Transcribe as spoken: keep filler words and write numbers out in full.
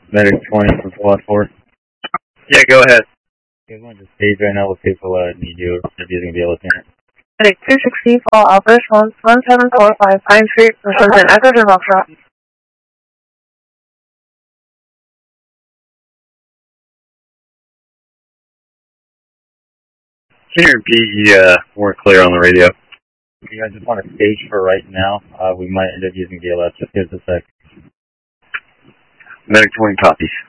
Medic twenty from Squad four. Yeah, go ahead. You guys want to stage right now? We'll see if we'll uh, need you if you're going to be able to turn it. Medic two sixty, fall Alpha response, one seven four five Pine Street, Wisconsin, Echo to Foxtrot. Can you repeat? You uh, weren't clear on the radio. If you guys just want to stage for right now, uh, we might end up using D L S. Just give us a sec. Medic twenty copies.